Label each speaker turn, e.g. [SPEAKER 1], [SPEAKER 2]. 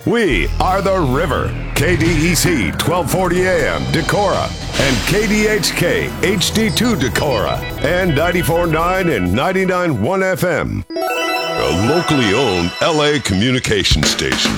[SPEAKER 1] We are the River. KDEC 1240 AM Decorah and KDHK HD2 Decorah and 94.9 and 99.1 FM. A locally owned LA communication station.